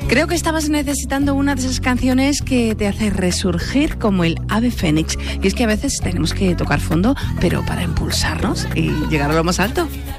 Creo que estabas necesitando una de esas canciones que te hace resurgir como el ave fénix. Y es que a veces tenemos que tocar fondo, pero para impulsarnos y llegar a lo más alto.